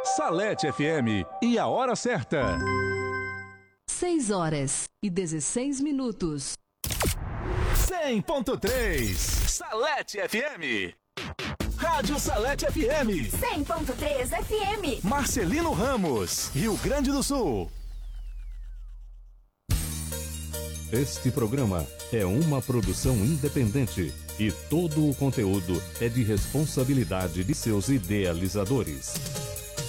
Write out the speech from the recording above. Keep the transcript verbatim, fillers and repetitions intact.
Salete F M e a hora certa. seis horas e dezesseis minutos. cem ponto três Salete F M. Rádio Salete F M. cem ponto três F M. Marcelino Ramos, Rio Grande do Sul. Este programa é uma produção independente e todo o conteúdo é de responsabilidade de seus idealizadores.